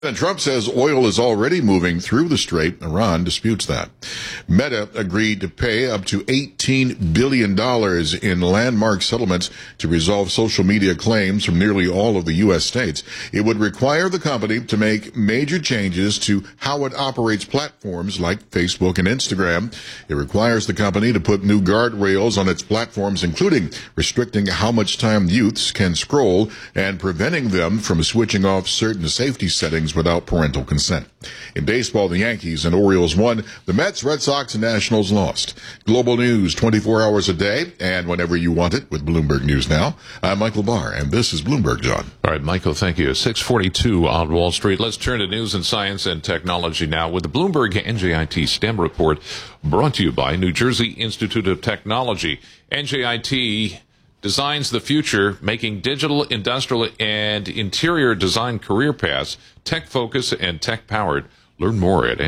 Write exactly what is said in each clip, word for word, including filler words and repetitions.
And Trump says oil is already moving through the strait. Iran disputes that. Meta agreed to pay up to eighteen billion dollars in landmark settlements to resolve social media claims from nearly all of the U S states. It would require the company to make major changes to how it operates platforms like Facebook and Instagram. It requires the company to put new guardrails on its platforms, including restricting how much time youths can scroll and preventing them from switching off certain safety settings without parental consent. In baseball, the Yankees and Orioles won. The Mets, Red Sox, and Nationals lost. Global news twenty-four hours a day and whenever you want it with Bloomberg News Now. I'm Michael Barr, and this is Bloomberg, John. All right, Michael, thank you. six forty-two on Wall Street. Let's turn to news and science and technology now with the Bloomberg N J I T STEM report brought to you by New Jersey Institute of Technology. N J I T designs the future, making digital, industrial, and interior design career paths tech-focused and tech-powered. Learn more at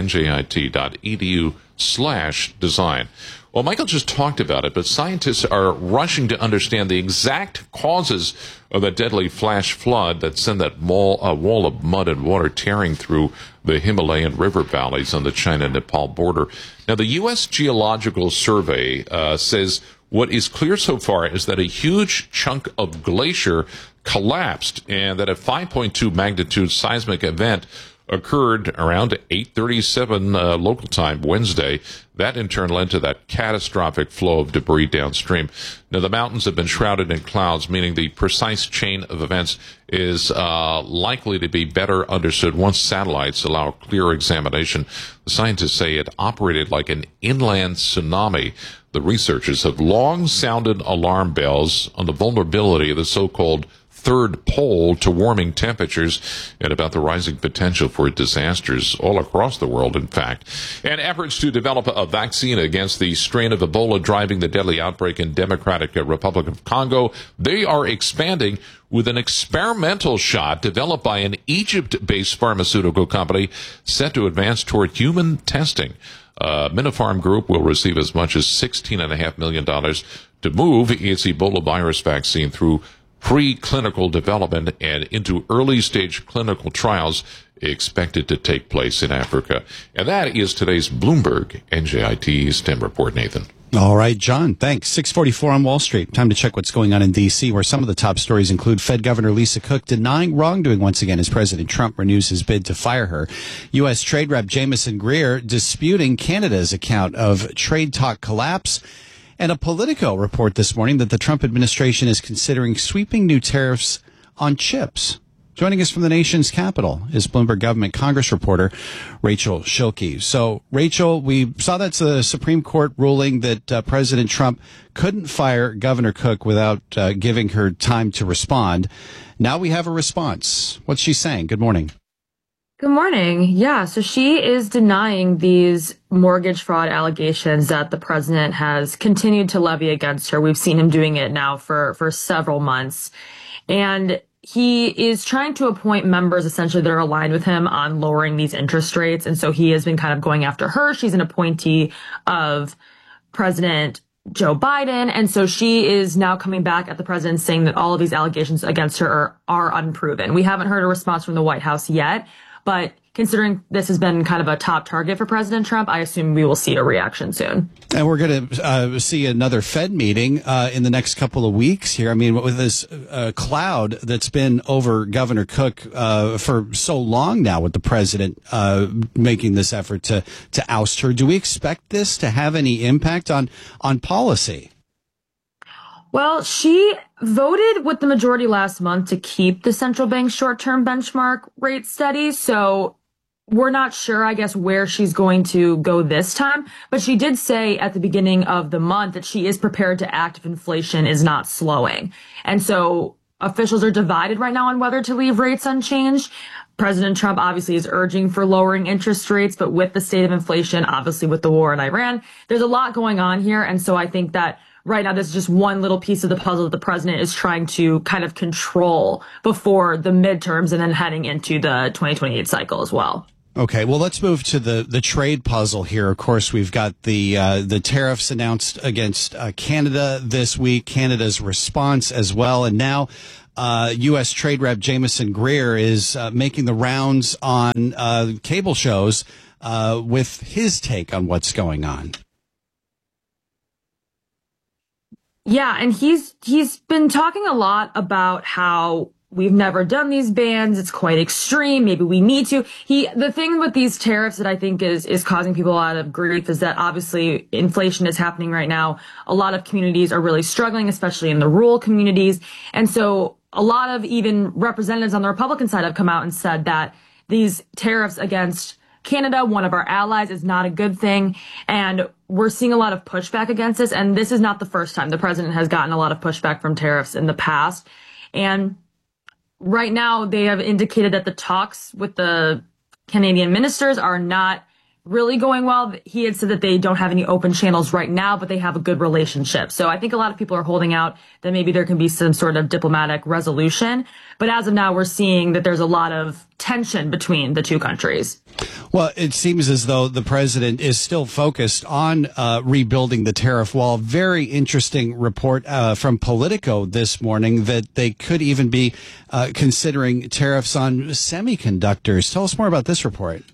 njit.edu slash design. Well, Michael just talked about it, but scientists are rushing to understand the exact causes of that deadly flash flood that sent that wall, uh, wall of mud and water tearing through the Himalayan river valleys on the China-Nepal border. Now, the U S Geological Survey uh, says what is clear so far is that a huge chunk of glacier collapsed and that a five point two magnitude seismic event occurred around eight thirty-seven uh, local time Wednesday. That in turn led to that catastrophic flow of debris downstream. Now, the mountains have been shrouded in clouds, meaning the precise chain of events is uh, likely to be better understood once satellites allow clear examination. The scientists say it operated like an inland tsunami. The researchers have long sounded alarm bells on the vulnerability of the so-called third pole to warming temperatures and about the rising potential for disasters all across the world, in fact. And efforts to develop a vaccine against the strain of Ebola driving the deadly outbreak in Democratic Republic of Congo, they are expanding with an experimental shot developed by an Egypt-based pharmaceutical company set to advance toward human testing. Uh, Minopharm Group will receive as much as sixteen point five million dollars to move its Ebola virus vaccine through pre-clinical development and into early-stage clinical trials expected to take place in Africa. And that is today's Bloomberg N J I T STEM report, Nathan. All right, John, thanks. six forty-four on Wall Street. Time to check what's going on in D C, where some of the top stories include Fed Governor Lisa Cook denying wrongdoing once again as President Trump renews his bid to fire her. U S. Trade Rep Jamieson Greer disputing Canada's account of trade talk collapse. And a Politico report this morning that the Trump administration is considering sweeping new tariffs on chips. Joining us from the nation's capital is Bloomberg Government Congress reporter Rachel Schilke. So, Rachel, we saw that's a Supreme Court ruling that uh, President Trump couldn't fire Governor Cook without uh, giving her time to respond. Now we have a response. What's she saying? Good morning. Good morning. Yeah, so she is denying these mortgage fraud allegations that the president has continued to levy against her. We've seen him doing it now for, for several months. And he is trying to appoint members essentially that are aligned with him on lowering these interest rates. And so he has been kind of going after her. She's an appointee of President Joe Biden. And so she is now coming back at the president saying that all of these allegations against her are, are unproven. We haven't heard a response from the White House yet. But considering this has been kind of a top target for President Trump, I assume we will see a reaction soon. And we're going to uh, see another Fed meeting uh, in the next couple of weeks here. I mean, with this uh, cloud that's been over Governor Cook uh, for so long now with the president uh, making this effort to, to oust her, do we expect this to have any impact on, on policy? Well, she voted with the majority last month to keep the central bank's short-term benchmark rate steady. So we're not sure, I guess, where she's going to go this time. But she did say at the beginning of the month that she is prepared to act if inflation is not slowing. And so officials are divided right now on whether to leave rates unchanged. President Trump obviously is urging for lowering interest rates, but with the state of inflation, obviously with the war in Iran, there's a lot going on here. And so I think that right now, this is just one little piece of the puzzle that the president is trying to kind of control before the midterms and then heading into the twenty twenty-eight cycle as well. Okay, well, let's move to the, the trade puzzle here. Of course, we've got the uh, the tariffs announced against uh, Canada this week, Canada's response as well, and now uh, U S Trade Rep Jameson Greer is uh, making the rounds on uh, cable shows uh, with his take on what's going on. Yeah, and he's he's been talking a lot about how we've never done these bans. It's quite extreme. Maybe we need to. He the thing with these tariffs that I think is is causing people a lot of grief is that obviously inflation is happening right now. A lot of communities are really struggling, especially in the rural communities. And so a lot of even representatives on the Republican side have come out and said that these tariffs against Canada, one of our allies, is not a good thing. And we're seeing a lot of pushback against this. And this is not the first time. The president has gotten a lot of pushback from tariffs in the past. And right now, they have indicated that the talks with the Canadian ministers are not really going well. He had said that they don't have any open channels right now, but they have a good relationship. So I think a lot of people are holding out that maybe there can be some sort of diplomatic resolution. But as of now, we're seeing that there's a lot of tension between the two countries. Well, it seems as though the president is still focused on uh, rebuilding the tariff wall. Very interesting report uh, from Politico this morning that they could even be uh, considering tariffs on semiconductors. Tell us more about this report.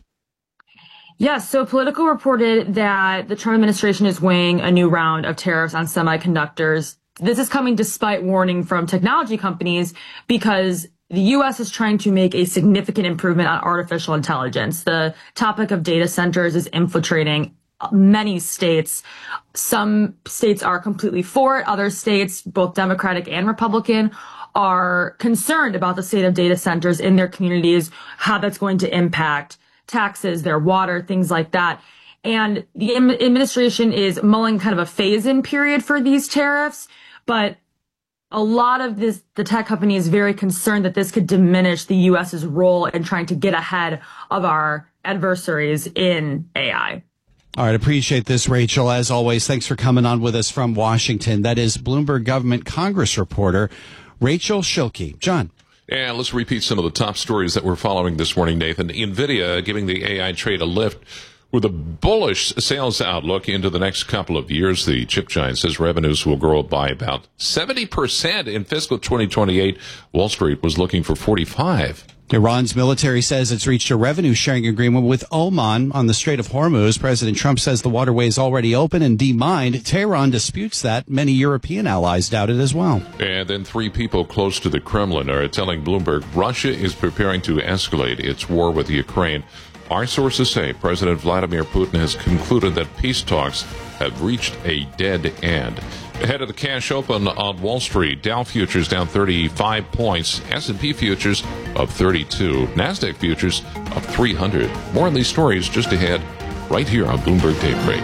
Yes, so Politico reported that the Trump administration is weighing a new round of tariffs on semiconductors. This is coming despite warning from technology companies because the U S is trying to make a significant improvement on artificial intelligence. The topic of data centers is infiltrating many states. Some states are completely for it. Other states, both Democratic and Republican, are concerned about the state of data centers in their communities, how that's going to impact taxes, their water, things like that. And the administration is mulling kind of a phase-in period for these tariffs, but a lot of this, the tech company is very concerned that this could diminish the U S's role in trying to get ahead of our adversaries in A I. All right. Appreciate this, Rachel. As always, thanks for coming on with us from Washington. That is Bloomberg Government Congress reporter Rachel Schilke. John. And let's repeat some of the top stories that we're following this morning, Nathan. NVIDIA giving the A I trade a lift with a bullish sales outlook into the next couple of years. The chip giant says revenues will grow by about seventy percent in fiscal twenty twenty-eight. Wall Street was looking for forty-five. Iran's military says it's reached a revenue-sharing agreement with Oman on the Strait of Hormuz. President Trump says the waterway is already open and demined. Tehran disputes that. Many European allies doubt it as well. And then three people close to the Kremlin are telling Bloomberg Russia is preparing to escalate its war with Ukraine. Our sources say President Vladimir Putin has concluded that peace talks have reached a dead end. Ahead of the cash open on Wall Street, Dow futures down thirty-five points, S and P futures up thirty-two, NASDAQ futures up three hundred. More on these stories just ahead, right here on Bloomberg Daybreak.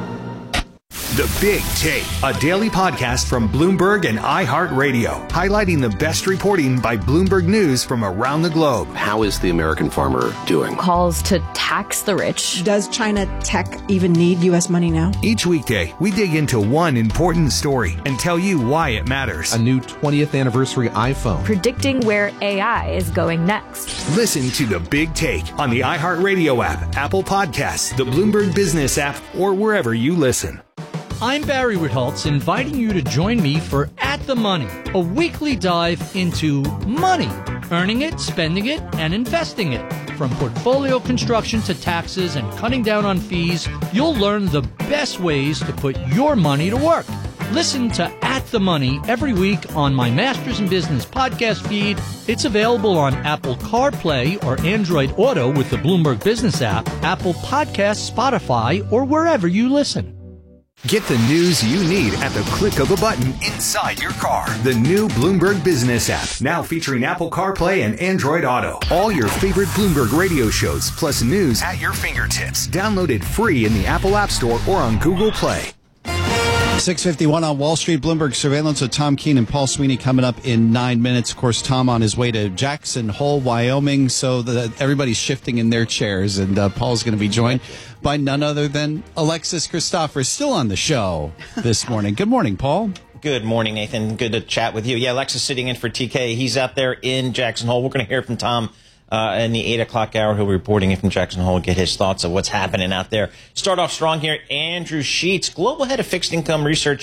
The Big Take, a daily podcast from Bloomberg and iHeartRadio, highlighting the best reporting by Bloomberg News from around the globe. How is the American farmer doing? Calls to tax the rich. Does China tech even need U S money now? Each weekday, we dig into one important story and tell you why it matters. A new twentieth anniversary iPhone. Predicting where A I is going next. Listen to The Big Take on the iHeartRadio app, Apple Podcasts, the Bloomberg Business app, or wherever you listen. I'm Barry Ritholtz, inviting you to join me for At the Money, a weekly dive into money, earning it, spending it, and investing it. From portfolio construction to taxes and cutting down on fees, you'll learn the best ways to put your money to work. Listen to At the Money every week on my Masters in Business podcast feed. It's available on Apple CarPlay or Android Auto with the Bloomberg Business app, Apple Podcasts, Spotify, or wherever you listen. Get the news you need at the click of a button inside your car. The new Bloomberg Business app, now featuring Apple CarPlay and Android Auto. All your favorite Bloomberg radio shows, plus news at your fingertips. Download it free in the Apple App Store or on Google Play. six fifty-one on Wall Street. Bloomberg surveillance with Tom Keene and Paul Sweeney coming up in nine minutes. Of course, Tom on his way to Jackson Hole, Wyoming, so that everybody's shifting in their chairs. And uh, Paul's going to be joined by none other than Alexis Christophers, still on the show this morning. Good morning, Paul. Good morning, Nathan. Good to chat with you. Yeah, Alexis sitting in for T K. He's out there in Jackson Hole. We're going to hear from Tom Uh, in the eight o'clock hour. He'll be reporting in from Jackson Hole, get his thoughts of what's happening out there. Start off strong here. Andrew Sheets, global head of fixed income research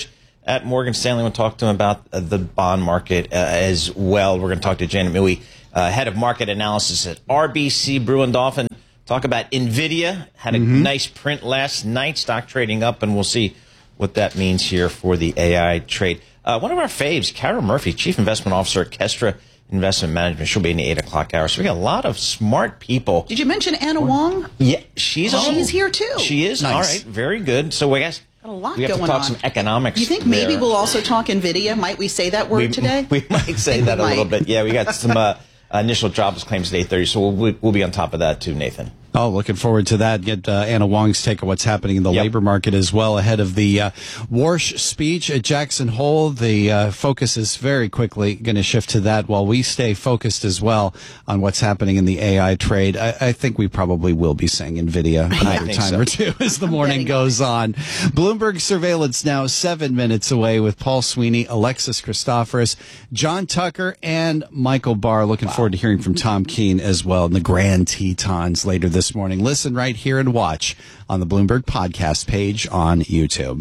at Morgan Stanley. We'll talk to him about uh, the bond market uh, as well. We're going to talk to Janet Mui, uh, head of market analysis at R B C Brewin Dolphin. Talk about NVIDIA. Had a mm-hmm. nice print last night. Stock trading up, and we'll see what that means here for the A I trade. Uh, one of our faves, Kara Murphy, Chief Investment Officer at Kestra Investment Management. She'll be in the eight o'clock hour. So we got a lot of smart people. Did you mention Anna Wong? Yeah, she's oh, on. She's here too. She is. Nice. All right, very good. So I guess got a lot we have going to talk on. some economics. You think maybe there. we'll also talk NVIDIA? Might we say that word we, today? We might say that a might. little bit. Yeah, we got some uh, initial jobless claims at eight thirty, so we'll, we'll be on top of that too, Nathan. Oh, looking forward to that. Get uh, Anna Wong's take on what's happening in the yep. labor market as well ahead of the uh, Warsh speech at Jackson Hole. The uh, focus is very quickly going to shift to that while we stay focused as well on what's happening in the A I trade. I, I think we probably will be saying NVIDIA another time so. or two as the morning goes on. Bloomberg Surveillance now seven minutes away with Paul Sweeney, Alexis Christoforous, John Tucker, and Michael Barr. Looking wow. forward to hearing from Tom Keene as well in the Grand Tetons later this morning. Listen right here and watch on the Bloomberg podcast page on YouTube.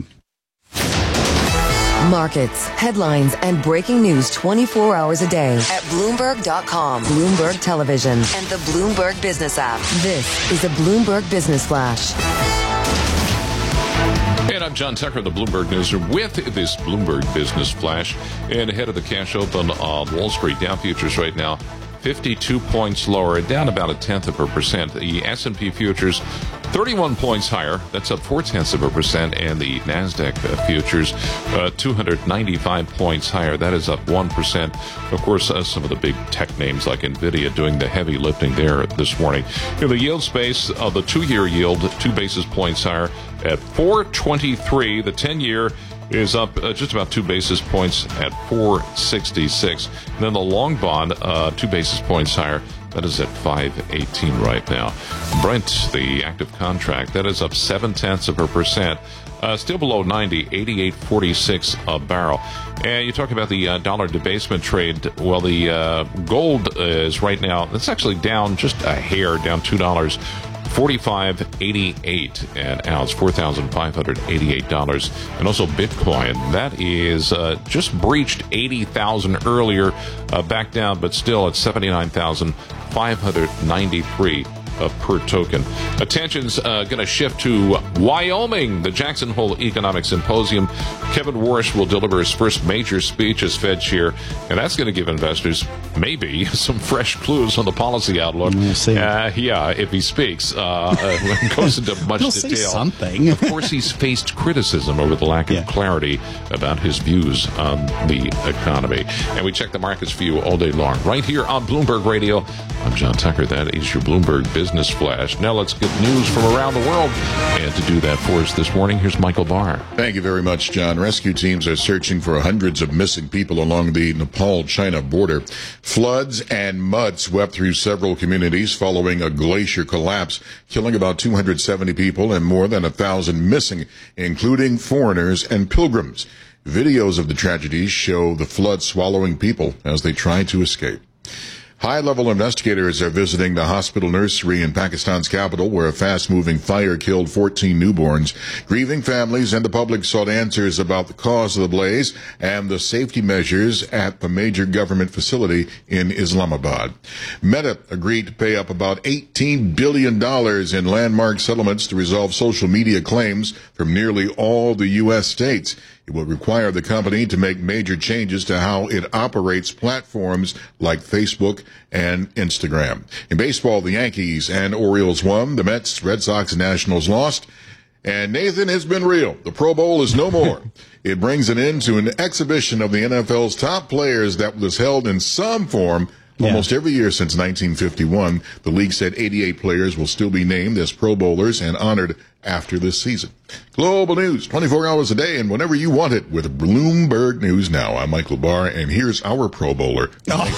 Markets, headlines, and breaking news twenty-four hours a day at Bloomberg dot com, Bloomberg Television, and the Bloomberg Business app. This is a Bloomberg Business Flash. And I'm John Tucker, the Bloomberg Newsroom, with this Bloomberg Business Flash. And ahead of the cash open on Wall Street, Dow futures right now fifty-two points lower, down about a tenth of a percent. The S and P futures thirty-one points higher. That's up four tenths of a percent. And the NASDAQ uh, futures uh, two hundred ninety-five points higher. That is up one percent. Of course, uh, some of the big tech names like NVIDIA doing the heavy lifting there this morning. In the yield space, uh, the two-year yield, two basis points higher at four twenty-three. The ten-year is up uh, just about two basis points at four sixty-six. And then the long bond, uh, two basis points higher. That is at five eighteen right now. Brent, the active contract, that is up seven tenths of a percent. Uh, still below ninety, eighty-eight forty-six a barrel. And you talk about the uh, dollar debasement trade. Well, the uh, gold is right now, it's actually down just a hair, down two dollars. forty-five eighty-eight an ounce, four thousand five hundred eighty-eight dollars. And also Bitcoin, that is uh, just breached eighty thousand earlier, uh, back down, but still at seventy-nine thousand five hundred ninety-three uh, per token. Attention's uh, going to shift to Wyoming, the Jackson Hole Economic Symposium. Kevin Warsh will deliver his first major speech as Fed chair, and that's going to give investors maybe some fresh clues on the policy outlook. We'll see. Uh, yeah, if he speaks, uh, uh, goes into much He'll detail. Say something. Of course, he's faced criticism over the lack of yeah. clarity about his views on the economy. And we check the markets for you all day long, right here on Bloomberg Radio. I'm John Tucker. That is your Bloomberg Business Flash. Now let's get news from around the world. And to do that for us this morning, here's Michael Barr. Thank you very much, John. Rescue teams are searching for hundreds of missing people along the Nepal-China border. Floods and mud swept through several communities following a glacier collapse, killing about two hundred seventy people and more than one thousand missing, including foreigners and pilgrims. Videos of the tragedies show the flood swallowing people as they try to escape. High-level investigators are visiting the hospital nursery in Pakistan's capital where a fast-moving fire killed fourteen newborns. Grieving families and the public sought answers about the cause of the blaze and the safety measures at the major government facility in Islamabad. Meta agreed to pay up about eighteen billion dollars in landmark settlements to resolve social media claims from nearly all the U S states. It will require the company to make major changes to how it operates platforms like Facebook and Instagram. In baseball, the Yankees and Orioles won. The Mets, Red Sox, and Nationals lost. And Nathan, has been real. The Pro Bowl is no more. It brings an end to an exhibition of the N F L's top players that was held in some form almost yeah. every year since nineteen fifty-one. The league said eighty-eight players will still be named as Pro Bowlers and honored after this season. Global news, twenty-four hours a day and whenever you want it with Bloomberg News Now. I'm Michael Barr, and here's our Pro Bowler.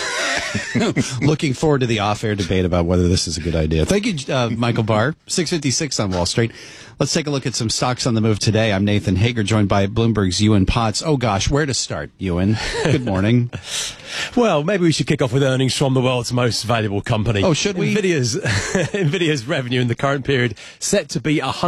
Oh. Looking forward to the off-air debate about whether this is a good idea. Thank you, uh, Michael Barr. six fifty-six on Wall Street. Let's take a look at some stocks on the move today. I'm Nathan Hager, joined by Bloomberg's Ewan Potts. Oh, gosh, where to start, Ewan? Good morning. Well, maybe we should kick off with earnings from the world's most valuable company. Oh, should we? NVIDIA's, NVIDIA's revenue in the current period set to be one hundred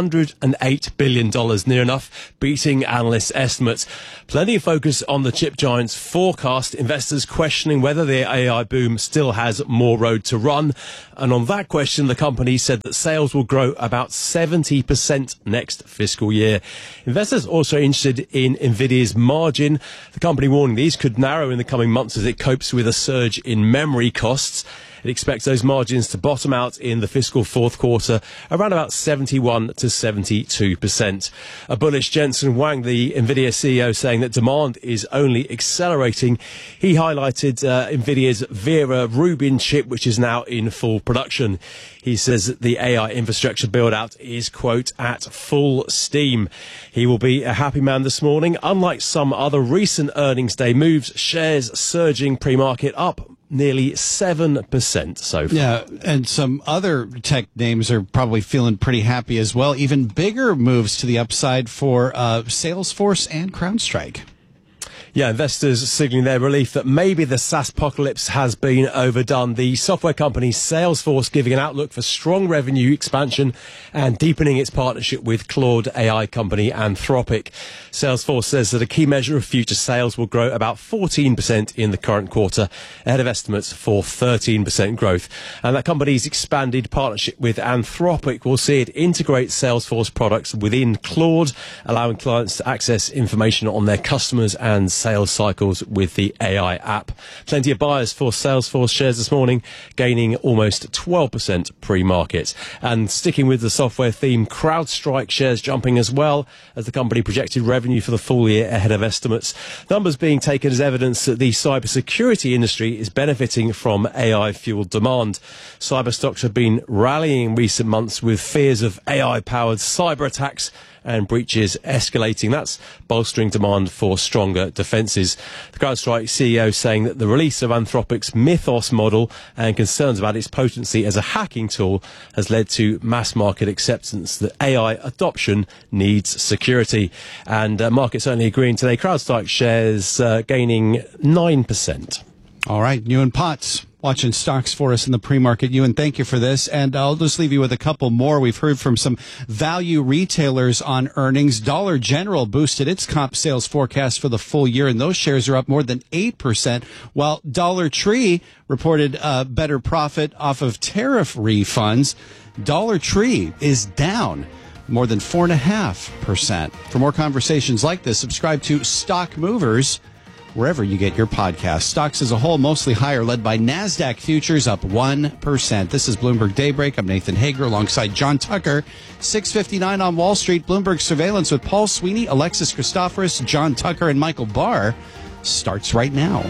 hundred eight billion dollars, near enough, beating analysts' estimates. Plenty of focus on the chip giant's forecast, investors questioning whether the A I boom still has more road to run. And on that question, the company said that sales will grow about seventy percent next fiscal year. Investors also interested in Nvidia's margin. The company warning these could narrow in the coming months as it copes with a surge in memory costs. It expects those margins to bottom out in the fiscal fourth quarter around about seventy-one to seventy-two percent. A bullish Jensen Huang, the Nvidia C E O, saying that demand is only accelerating. He highlighted uh, Nvidia's Vera Rubin chip, which is now in full production. He says that the A I infrastructure build-out is, quote, at full steam. He will be a happy man this morning. Unlike some other recent earnings day moves, shares surging pre-market up nearly seven percent so far. Yeah, and some other tech names are probably feeling pretty happy as well. Even bigger moves to the upside for uh, Salesforce and CrowdStrike. Yeah, investors signaling their relief that maybe the SaaS apocalypse has been overdone. The software company Salesforce giving an outlook for strong revenue expansion and deepening its partnership with Claude A I company Anthropic. Salesforce says that a key measure of future sales will grow about fourteen percent in the current quarter, ahead of estimates for thirteen percent growth. And that company's expanded partnership with Anthropic will see it integrate Salesforce products within Claude, allowing clients to access information on their customers and sales cycles with the A I app. Plenty of buyers for Salesforce shares this morning, gaining almost twelve percent pre-market. And sticking with the software theme, CrowdStrike shares jumping as well, as the company projected revenue for the full year ahead of estimates. Numbers being taken as evidence that the cybersecurity industry is benefiting from A I-fueled demand. Cyber stocks have been rallying in recent months with fears of A I-powered cyber attacks and breaches escalating. That's bolstering demand for stronger defences. The CrowdStrike C E O saying that the release of Anthropic's Mythos model and concerns about its potency as a hacking tool has led to mass market acceptance that A I adoption needs security. And uh, markets certainly agreeing today. CrowdStrike shares uh, gaining nine percent. All right, Ewan Potts watching stocks for us in the pre-market. Ewan, thank you for this. And I'll just leave you with a couple more. We've heard from some value retailers on earnings. Dollar General boosted its comp sales forecast for the full year, and those shares are up more than eight percent, while Dollar Tree reported a better profit off of tariff refunds. Dollar Tree is down more than four point five percent. For more conversations like this, subscribe to Stock Movers wherever you get your podcast. Stocks as a whole mostly higher, led by NASDAQ futures up one percent. This is Bloomberg Daybreak. I'm Nathan Hager alongside John Tucker. six fifty-nine on Wall Street. Bloomberg Surveillance with Paul Sweeney, Alexis Christoforous, John Tucker, and Michael Barr starts right now.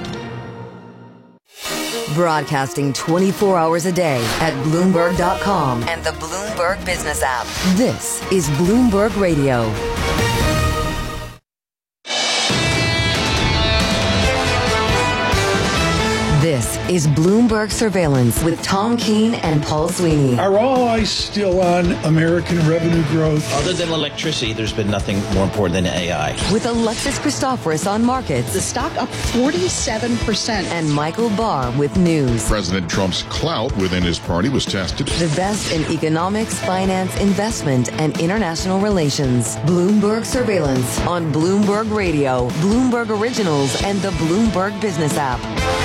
Broadcasting twenty-four hours a day at Bloomberg dot com and the Bloomberg Business app. This is Bloomberg Radio. This is Bloomberg Surveillance with Tom Keene and Paul Sweeney. Are all eyes still on American revenue growth? Other than electricity, there's been nothing more important than A I. With Alexis Christoforous on markets. The stock up forty-seven percent. And Michael Barr with news. President Trump's clout within his party was tested. The best in economics, finance, investment, and international relations. Bloomberg Surveillance on Bloomberg Radio, Bloomberg Originals, and the Bloomberg Business app.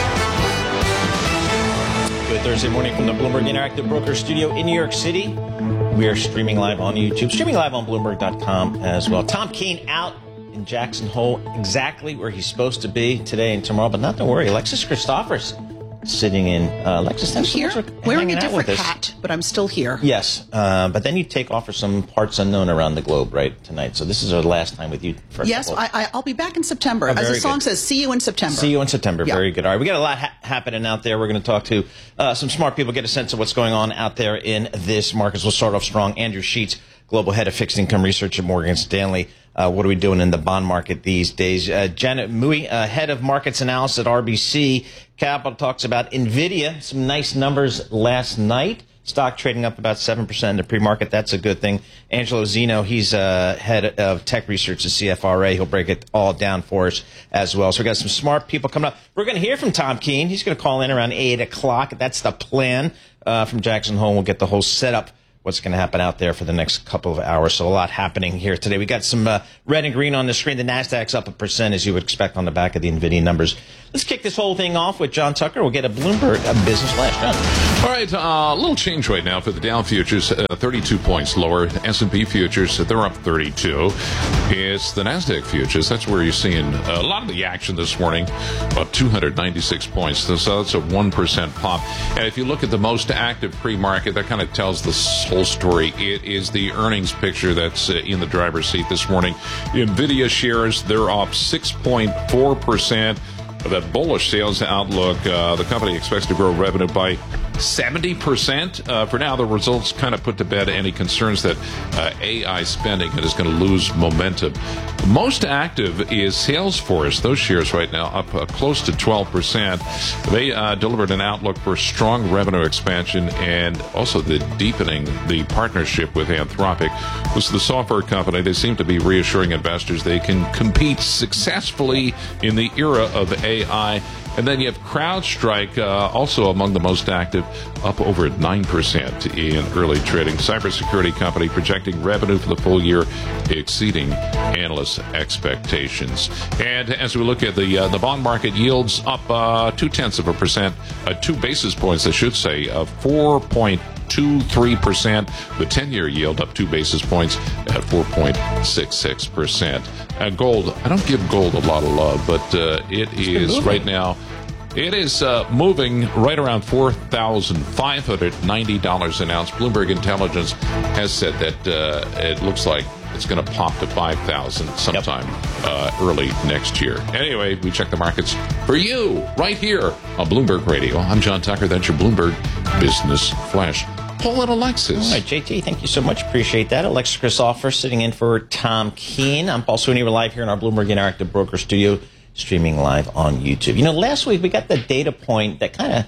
Good Thursday morning from the Bloomberg Interactive Broker Studio in New York City. We are streaming live on YouTube, streaming live on Bloomberg dot com as well. Tom Keene out in Jackson Hole, exactly where he's supposed to be today and tomorrow, but not to worry. Alexis Christoforous sitting in. Uh, Alexis, I'm thanks so here, much for wearing hanging a out with different us. hat, but I'm still here. Yes, uh, but then you take off for some parts unknown around the globe, right, tonight. So this is our last time with you. For a Yes, couple. I, I, I'll be back in September. Oh, As the very song good. says, see you in September. See you in September. Yeah. Very good. All right, we got a lot ha- happening out there. We're going to talk to uh, some smart people, get a sense of what's going on out there in this market. We'll start off strong. Andrew Sheets, Global Head of Fixed Income Research at Morgan Stanley. Uh, what are we doing in the bond market these days? Uh, Janet Mui, uh, Head of Markets Analysis at R B C Capital, talks about NVIDIA. Some nice numbers last night. Stock trading up about seven percent in the pre-market. That's a good thing. Angelo Zeno, he's uh, Head of Tech Research at C F R A. He'll break it all down for us as well. So we got some smart people coming up. We're going to hear from Tom Keene. He's going to call in around eight o'clock. That's the plan uh, from Jackson Hole. We'll get the whole setup, what's going to happen out there for the next couple of hours. So a lot happening here today. We got some uh, red and green on the screen. The Nasdaq's up a percent, as you would expect on the back of the NVIDIA numbers. Let's kick this whole thing off with John Tucker. We'll get a Bloomberg a business flash. John. All right, a uh, little change right now for the Dow futures, uh, thirty-two points lower. S and P futures, they're up thirty-two. It's the Nasdaq futures. That's where you're seeing a lot of the action this morning, about two hundred ninety-six points. So that's a one percent pop. And if you look at the most active pre-market, that kind of tells the whole story. It is the earnings picture that's uh, in the driver's seat this morning. NVIDIA shares, they're up six point four percent. That bullish sales outlook, uh, the company expects to grow revenue by seventy percent. Uh, for now, the results kind of put to bed any concerns that uh, A I spending is going to lose momentum. Most active is Salesforce. Those shares right now up uh, close to twelve percent. They uh, delivered an outlook for strong revenue expansion and also the deepening the partnership with Anthropic. This is the software company. They seem to be reassuring investors they can compete successfully in the era of A I. And then you have CrowdStrike, uh, also among the most active, up over nine percent in early trading. Cybersecurity company projecting revenue for the full year exceeding analyst expectations. And as we look at the uh, the bond market, yields up uh, two-tenths of a percent, uh, two basis points, I should say, of four point two three percent. The ten-year yield up two basis points at four point six six percent. Uh, gold, I don't give gold a lot of love, but uh, it is right now, it is uh, moving right around four thousand five hundred ninety dollars an ounce. Bloomberg Intelligence has said that uh, it looks like it's going to pop to five thousand sometime yep. uh, early next year. Anyway, we check the markets for you right here on Bloomberg Radio. I'm John Tucker. That's your Bloomberg Business Flash. Paul and Alexis. All right, J T, thank you so much. Appreciate that. Alexis Christopher sitting in for Tom Keene. I'm Paul Sweeney. We're live here in our Bloomberg Interactive Broker Studio, streaming live on YouTube. You know, last week we got the data point that kind of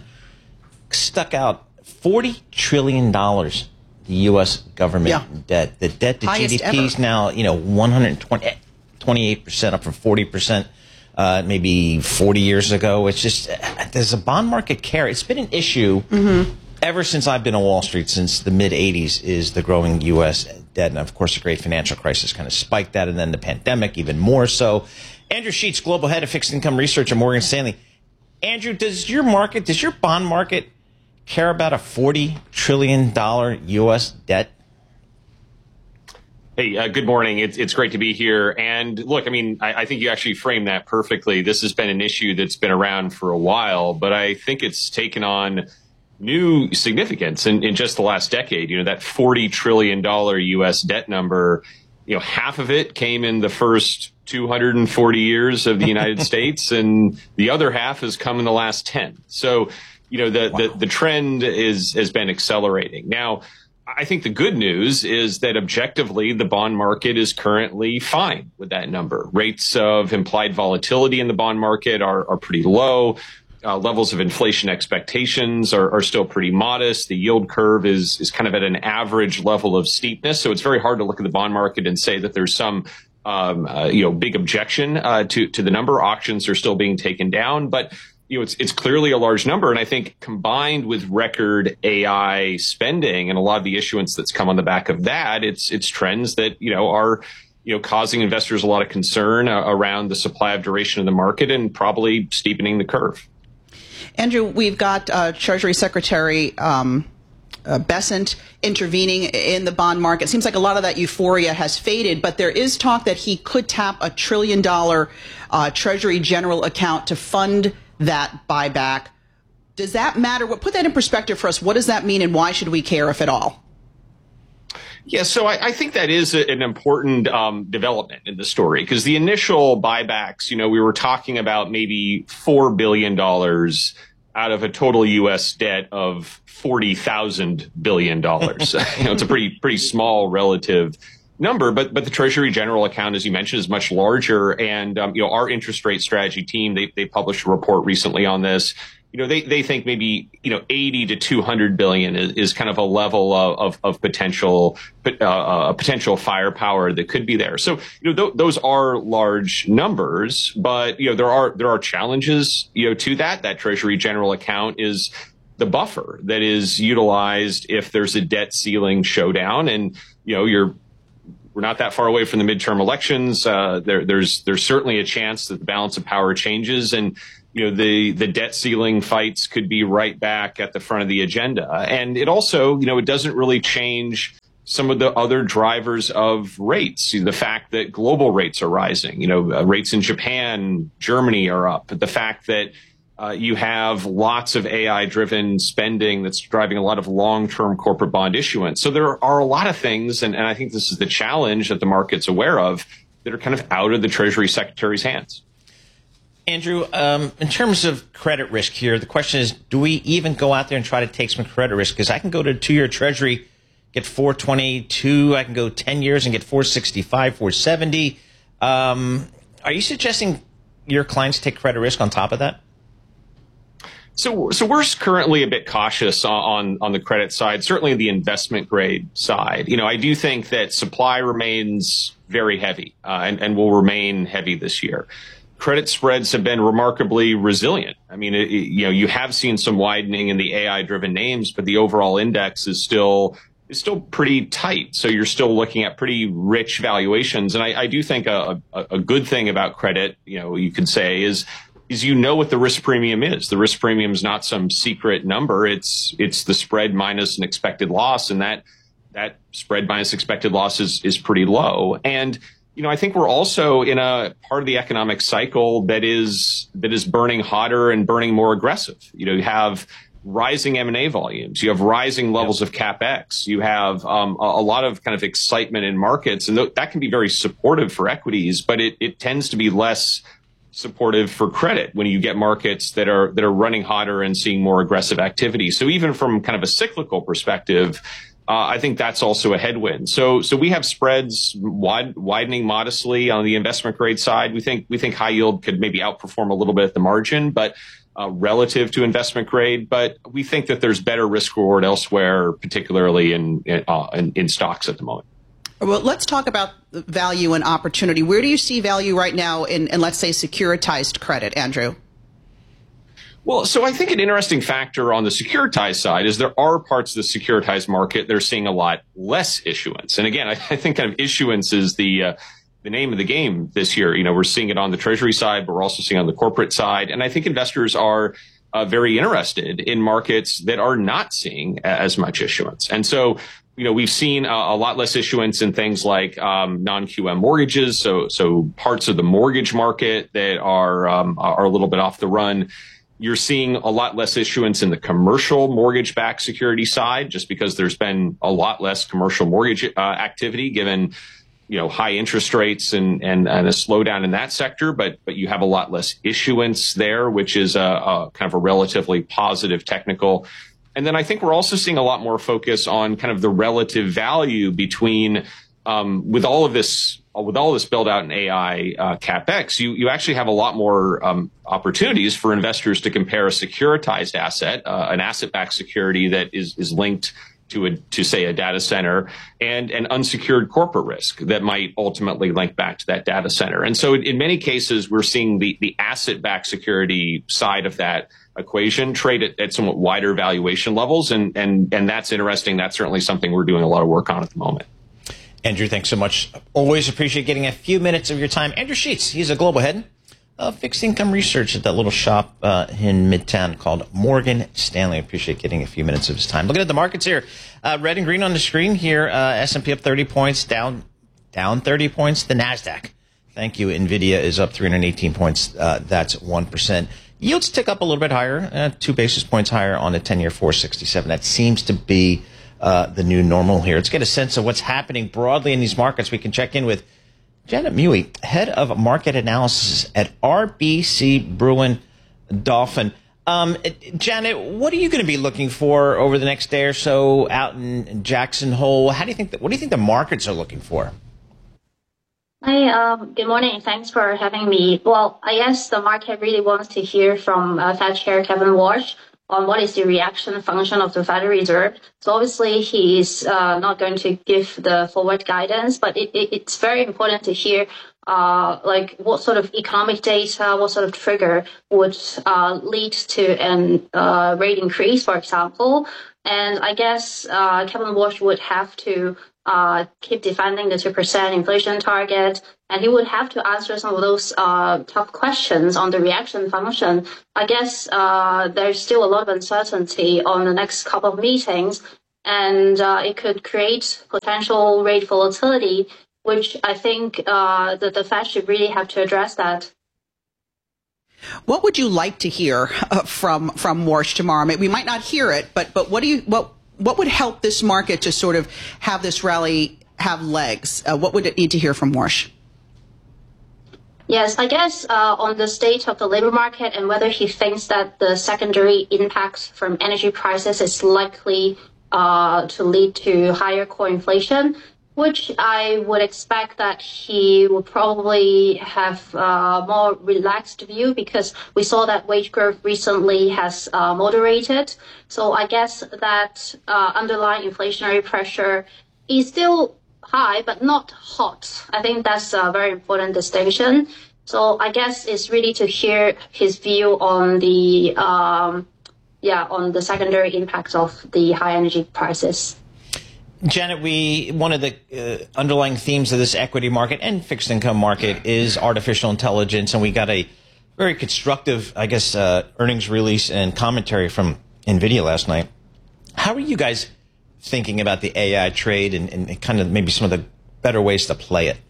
stuck out. forty trillion dollars the U S government yeah. debt. The debt to Highest G D P is now, you know, one hundred twenty-eight percent, up from forty percent uh, maybe forty years ago. It's just, there's a bond market carry. It's been an issue mm-hmm. ever since I've been on Wall Street, since the mid-eighties, is the growing U S debt. And, of course, the great financial crisis kind of spiked that, and then the pandemic even more so. Andrew Sheets, Global Head of Fixed Income Research at Morgan Stanley. Andrew, does your market, does your bond market care about a forty trillion dollars U S debt? Hey, uh, good morning. It's it's great to be here. And look, I mean, I, I think you actually framed that perfectly. This has been an issue that's been around for a while, but I think it's taken on new significance in, in just the last decade. You know, that forty trillion dollars U S debt number, you know, half of it came in the first two hundred forty years of the United States, and the other half has come in the last ten. So, you know, the, wow. the, the trend is has been accelerating. Now, I think the good news is that objectively, the bond market is currently fine with that number. Rates of implied volatility in the bond market are, are pretty low. Uh, levels of inflation expectations are, are still pretty modest. The yield curve is is kind of at an average level of steepness. So it's very hard to look at the bond market and say that there's some um, uh, you know big objection uh, to to the number. Auctions are still being taken down, but you know it's it's clearly a large number. And I think combined with record A I spending and a lot of the issuance that's come on the back of that, it's it's trends that you know are you know causing investors a lot of concern uh, around the supply of duration of the market and probably steepening the curve. Andrew, we've got uh, Treasury Secretary um, uh, Bessent intervening in the bond market. It seems like a lot of that euphoria has faded, but there is talk that he could tap a trillion dollar uh, Treasury General account to fund that buyback. Does that matter? What put that in perspective for us? What does that mean, and why should we care, if at all? Yeah, so I, I think that is a, an important um, development in the story, because the initial buybacks, you know, we were talking about maybe four billion dollars out of a total U S debt of forty thousand billion dollars. You know, it's a pretty pretty small relative number, but but the Treasury General account, as you mentioned, is much larger. And, um, you know, our interest rate strategy team, they they published a report recently on this. You know, they, they think maybe, you know, eighty to two hundred billion is, is kind of a level of, of, of potential, uh, uh, potential firepower that could be there. So, you know, th- those are large numbers, but, you know, there are, there are challenges, you know, to that. That Treasury General account is, the buffer that is utilized if there's a debt ceiling showdown. And, you know, you're, we're not that far away from the midterm elections. Uh, there, there's, there's certainly a chance that the balance of power changes, and, you know, the, the debt ceiling fights could be right back at the front of the agenda. And it also, you know, it doesn't really change some of the other drivers of rates. The fact that global rates are rising, you know, uh, rates in Japan, Germany are up. The fact that uh, you have lots of A I-driven spending that's driving a lot of long-term corporate bond issuance. So there are a lot of things, and, and I think this is the challenge that the market's aware of, that are kind of out of the Treasury Secretary's hands. Andrew, um, in terms of credit risk here, the question is, do we even go out there and try to take some credit risk? Because I can go to a two-year Treasury, get four twenty-two. I can go ten years and get four sixty-five, four seventy. Um, are you suggesting your clients take credit risk on top of that? So, so we're currently a bit cautious on, on the credit side, certainly the investment grade side. You know, I do think that supply remains very heavy uh, and, and will remain heavy this year. Credit spreads have been remarkably resilient. I mean, it, you know, you have seen some widening in the A I-driven names, but the overall index is still is still pretty tight. So you're still looking at pretty rich valuations. And I, I do think a, a, a good thing about credit, you know, you could say is, is you know what the risk premium is. The risk premium is not some secret number. It's, it's the spread minus an expected loss. And that, that spread minus expected loss is, is pretty low. And, you know, I think we're also in a part of the economic cycle that is, that is burning hotter and burning more aggressive. You know, you have rising M and A volumes. You have rising levels of CapEx. You have um, a, a lot of kind of excitement in markets, and th- that can be very supportive for equities, but it, it tends to be less supportive for credit when you get markets that are that are running hotter and seeing more aggressive activity. So even from kind of a cyclical perspective, uh, I think that's also a headwind. So so we have spreads wide, widening modestly on the investment grade side. We think we think high yield could maybe outperform a little bit at the margin, but Uh, relative to investment grade, but we think that there's better risk reward elsewhere, particularly in in, uh, in in stocks at the moment. Well, let's talk about value and opportunity. Where do you see value right now in, in let's say, securitized credit, Andrew? Well, so I think an interesting factor on the securitized side is there are parts of the securitized market that are seeing a lot less issuance. And again, I, I think kind of issuance is the uh, the name of the game this year. You know, we're seeing it on the Treasury side, but we're also seeing it on the corporate side. And I think investors are uh, very interested in markets that are not seeing as much issuance. And so, you know, we've seen a, a lot less issuance in things like um, non-Q M mortgages. So, so parts of the mortgage market that are um, are a little bit off the run. You're seeing a lot less issuance in the commercial mortgage-backed security side, just because there's been a lot less commercial mortgage uh, activity given, you know, high interest rates and, and, and a slowdown in that sector, but, but you have a lot less issuance there, which is a, a kind of a relatively positive technical. And then I think we're also seeing a lot more focus on kind of the relative value between, um, with all of this, with all this build out in A I, uh, CapEx, you, you actually have a lot more, um, opportunities for investors to compare a securitized asset, uh, an asset-backed security that is, is linked to a, to say a data center, and an unsecured corporate risk that might ultimately link back to that data center. And so in, in many cases, we're seeing the, the asset-backed security side of that equation trade at, at somewhat wider valuation levels. And, and, and that's interesting. That's certainly something we're doing a lot of work on at the moment. Andrew, thanks so much. Always appreciate getting a few minutes of your time. Andrew Sheets, he's a global head of fixed income research at that little shop uh, in Midtown called Morgan Stanley. I appreciate getting a few minutes of his time. Looking at the markets here, uh, red and green on the screen here. Uh, S and P up thirty points, down down thirty points. The NASDAQ, thank you, NVIDIA is up three hundred eighteen points. Uh, that's one percent. Yields tick up a little bit higher, uh, two basis points higher on the ten-year four sixty-seven. That seems to be uh, the new normal here. Let's get a sense of what's happening broadly in these markets. We can check in with Janet Mui, head of market analysis at R B C Brewin Dolphin. Um, Janet, what are you going to be looking for over the next day or so out in Jackson Hole? How do you think that, what do you think the markets are looking for? Hi, um, good morning. Thanks for having me. Well, I guess the market really wants to hear from uh, Fed Chair Kevin Warsh on what is the reaction function of the Federal Reserve. So obviously he's uh, not going to give the forward guidance, but it, it, it's very important to hear uh, like what sort of economic data, what sort of trigger would uh, lead to an uh, rate increase, for example. And I guess uh, Kevin Warsh would have to uh, keep defending the two percent inflation target, and he would have to answer some of those uh, tough questions on the reaction function. I guess uh, there's still a lot of uncertainty on the next couple of meetings, and uh, it could create potential rate volatility, which I think uh, that the Fed should really have to address that. What would you like to hear uh, from from Warsh tomorrow? I mean, we might not hear it, but but what do you what what would help this market to sort of have this rally have legs? Uh, what would it need to hear from Warsh? Yes, I guess uh, on the state of the labor market and whether he thinks that the secondary impact from energy prices is likely uh, to lead to higher core inflation, which I would expect that he would probably have a more relaxed view, because we saw that wage growth recently has uh, moderated. So I guess that uh, underlying inflationary pressure is still high, but not hot. I think that's a very important distinction. So I guess it's really to hear his view on the, um, yeah, on the secondary impacts of the high energy prices. Janet, we one of the uh, underlying themes of this equity market and fixed income market is artificial intelligence, and we got a very constructive, I guess, uh, earnings release and commentary from NVIDIA last night. How are you guys thinking about the A I trade and, and kind of maybe some of the better ways to play it?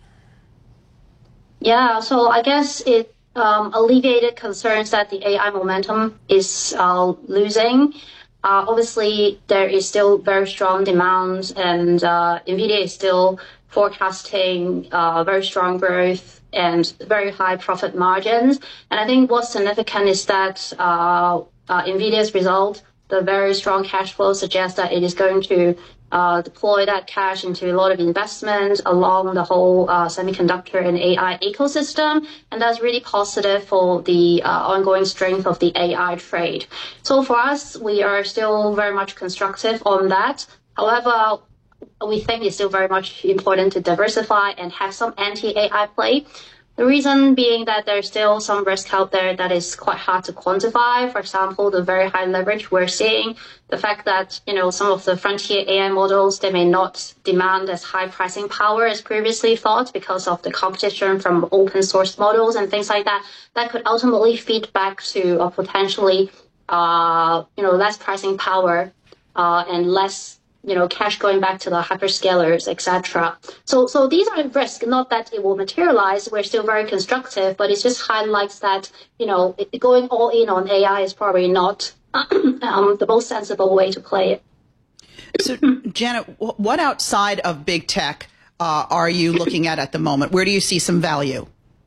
Yeah, so I guess it um, alleviated concerns that the A I momentum is uh, losing. Uh, obviously, there is still very strong demand, and uh, NVIDIA is still forecasting uh, very strong growth and very high profit margins. And I think what's significant is that uh, uh, NVIDIA's result, the very strong cash flow, suggests that it is going to uh, deploy that cash into a lot of investment along the whole uh, semiconductor and A I ecosystem. And that's really positive for the uh, ongoing strength of the A I trade. So for us, we are still very much constructive on that. However, we think it's still very much important to diversify and have some anti-A I play. The reason being that there's still some risk out there that is quite hard to quantify. For example, the very high leverage we're seeing, the fact that, you know, some of the frontier A I models, they may not demand as high pricing power as previously thought because of the competition from open source models and things like that. That could ultimately feed back to a potentially, uh, you know, less pricing power uh, and less, you know, cash going back to the hyperscalers, et cetera. So, so these are risks. Not that it will materialize. We're still very constructive, but it just highlights that, you know, it, going all in on A I is probably not um, the most sensible way to play it. So, Janet, what outside of big tech uh, are you looking at at the moment? Where do you see some value?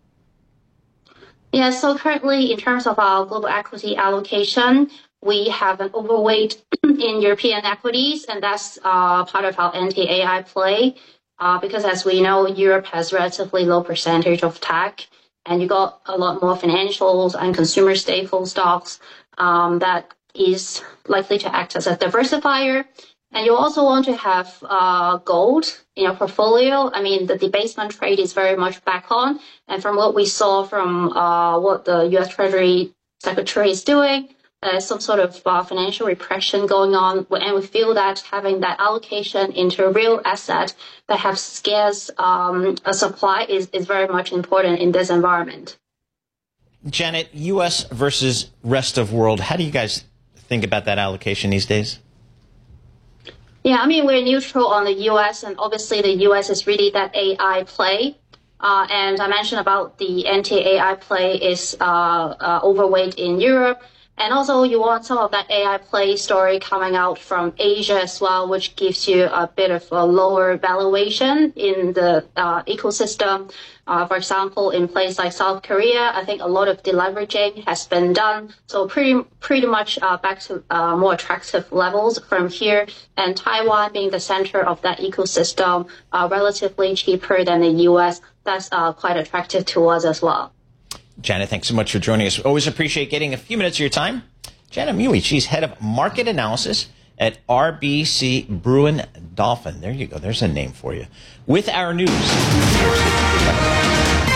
Yeah, so currently, in terms of our global equity allocation, we have an overweight in European equities, and that's uh, part of our anti-A I play. Uh, because as we know, Europe has relatively low percentage of tech, and you got a lot more financials and consumer staple stocks um, that is likely to act as a diversifier. And you also want to have uh, gold in your portfolio. I mean, the debasement trade is very much back on, and from what we saw from uh, what the U S Treasury Secretary is doing, Uh, some sort of uh, financial repression going on, and we feel that having that allocation into a real asset that has scarce um, a supply is, is very much important in this environment. Janet, U S versus rest of world, how do you guys think about that allocation these days? Yeah, I mean, we're neutral on the U S, and obviously the U S is really that A I play. Uh, and I mentioned about the anti-A I play is uh, uh, overweight in Europe. And also you want some of that A I play story coming out from Asia as well, which gives you a bit of a lower valuation in the uh, ecosystem. Uh, for example, in places like South Korea, I think a lot of deleveraging has been done. So pretty pretty much uh, back to uh, more attractive levels from here. And Taiwan being the center of that ecosystem, uh, relatively cheaper than the U S, that's uh, quite attractive to us as well. Janet, thanks so much for joining us. Always appreciate getting a few minutes of your time. Janet Mui, she's head of market analysis at R B C Brewin Dolphin. There you go. There's a name for you. With our news.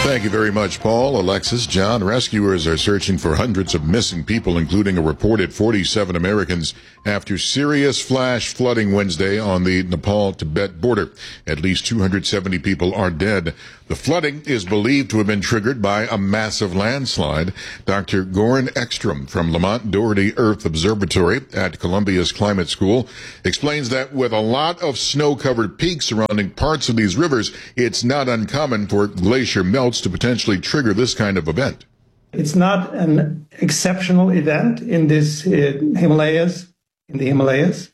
Thank you very much, Paul. Alexis, John, rescuers are searching for hundreds of missing people, including a reported forty-seven Americans, after serious flash flooding Wednesday on the Nepal-Tibet border. At least two hundred seventy people are dead. The flooding is believed to have been triggered by a massive landslide. Doctor Goran Ekstrom from Lamont Doherty Earth Observatory at Columbia's Climate School explains that with a lot of snow-covered peaks surrounding parts of these rivers, it's not uncommon for glacier melts to potentially trigger this kind of event. It's not an exceptional event in this uh, Himalayas, in the Himalayas.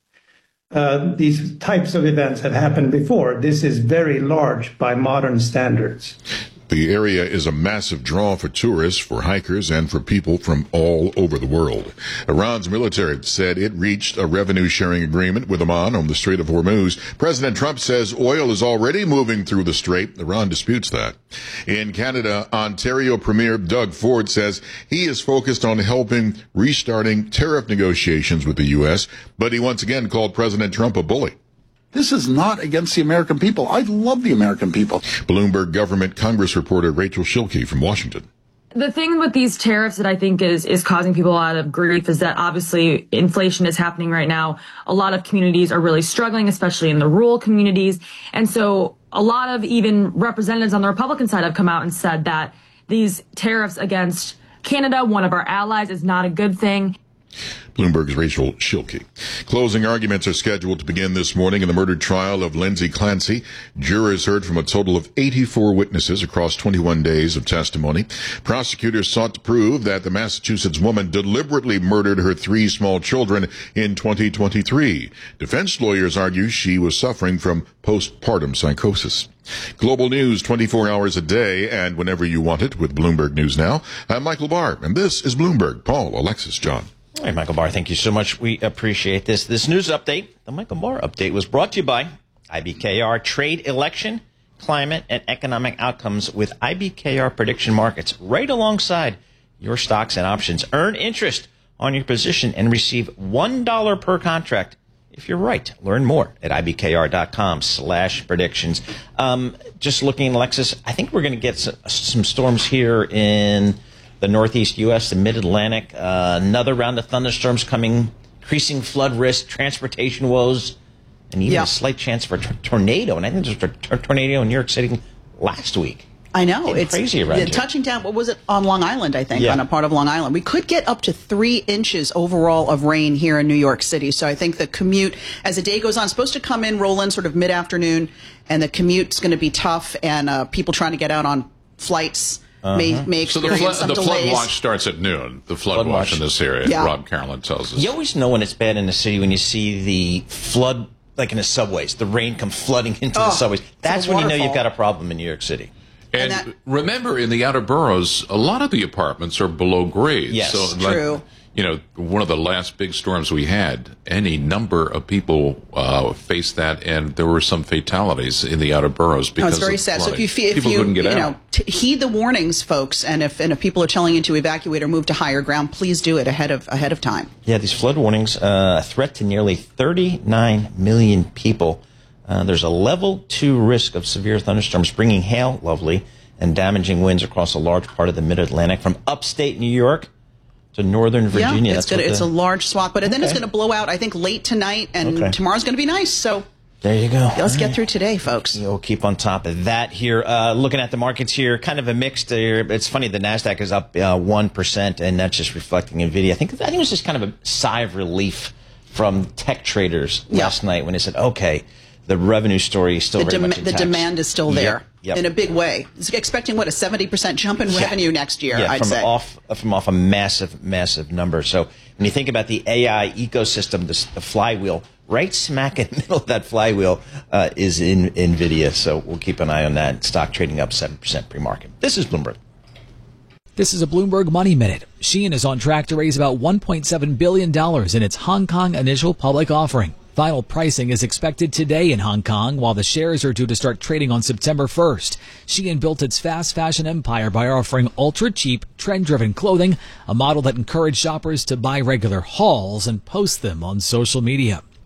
Uh, these types of events have happened before. This is very large by modern standards. The area is a massive draw for tourists, for hikers, and for people from all over the world. Iran's military said it reached a revenue-sharing agreement with Oman on the Strait of Hormuz. President Trump says oil is already moving through the strait. Iran disputes that. In Canada, Ontario Premier Doug Ford says he is focused on helping restarting tariff negotiations with the U S, but he once again called President Trump a bully. This is not against the American people. I love the American people. Bloomberg government Congress reporter Rachel Schilke from Washington. The thing with these tariffs that I think is, is causing people a lot of grief is that obviously inflation is happening right now. A lot of communities are really struggling, especially in the rural communities. And so a lot of even representatives on the Republican side have come out and said that these tariffs against Canada, one of our allies, is not a good thing. Bloomberg's Rachel Schilke. Closing arguments are scheduled to begin this morning in the murder trial of Lindsay Clancy. Jurors heard from a total of eighty-four witnesses across twenty-one days of testimony. Prosecutors sought to prove that the Massachusetts woman deliberately murdered her three small children in twenty twenty-three. Defense lawyers argue she was suffering from postpartum psychosis. Global news twenty-four hours a day and whenever you want it with Bloomberg News Now. I'm Michael Barr, and this is Bloomberg. Paul, Alexis, John. All right, Michael Barr, thank you so much. We appreciate this. This news update, the Michael Barr update, was brought to you by I B K R Trade, Election, Climate, and Economic Outcomes with I B K R Prediction Markets right alongside your stocks and options. Earn interest on your position and receive one dollar per contract if you're right. Learn more at ibkr.com slash predictions. Um, just looking, Alexis, I think we're going to get some, some storms here in the northeast U S, the mid-Atlantic, uh, another round of thunderstorms coming, increasing flood risk, transportation woes, and even yeah. a slight chance for a t- tornado. And I think there was a t- tornado in New York City last week. I know. Getting it's crazy around the, here. Touching down, what was it, on Long Island, I think, Yeah. on a part of Long Island. We could get up to three inches overall of rain here in New York City. So I think the commute, as the day goes on, is supposed to come in, roll in sort of mid-afternoon, and the commute's going to be tough, and uh, people trying to get out on flights Uh-huh. may, may so the, experience flood, some the flood delays. watch starts at noon. The flood, Flood watch watch. in this area, Yeah. Rob Carolyn tells us. You always know when it's bad in the city when you see the flood, like in the subways, the rain come flooding into Oh, the subways. it's That's a when you know waterfall. you've got a problem in New York City. And, And that- remember, in the outer boroughs, a lot of the apartments are below grade. Yes, so, true. Like, you know, one of the last big storms we had, any number of people uh, faced that, and there were some fatalities in the outer boroughs No, because it's very of sad. So flooding. if you feel, if people you, couldn't get you out. know, t- heed the warnings, folks, and if and if people are telling you to evacuate or move to higher ground, please do it ahead of ahead of time. Yeah, these flood warnings, uh, a threat to nearly thirty-nine million people. Uh, there's a level two risk of severe thunderstorms bringing hail, lovely, and damaging winds across a large part of the mid-Atlantic from upstate New York to northern Virginia. Yeah, it's That's gonna, what it's the- a large swath, but then it's Okay. going to blow out, I think, late tonight, and Okay. tomorrow's going to be nice. So There you go. let's All get right. through today, folks. We'll keep on top of that here. Uh, looking at the markets here, kind of a mixed. Here. It's funny, the NASDAQ is up uh, one percent, and that's just reflecting NVIDIA. I think, I think it was just kind of a sigh of relief from tech traders Yeah. last night when they said, okay, the revenue story is still The, very dem- much the intact. demand is still there Yep, yep. in a big way. It's expecting, what, a seventy percent jump in Yeah. revenue next year, Yeah, I'd from say. off from off a massive, massive number. So when you think about the A I ecosystem, the, the flywheel, right smack in the middle of that flywheel uh, is in NVIDIA. So we'll keep an eye on that. Stock trading up seven percent pre-market. This is Bloomberg. This is a Bloomberg Money Minute. Shein is on track to raise about one point seven billion dollars in its Hong Kong initial public offering. Final pricing is expected today in Hong Kong, while the shares are due to start trading on September first. Shein built its fast fashion empire by offering ultra-cheap, trend-driven clothing, a model that encouraged shoppers to buy regular hauls and post them on social media.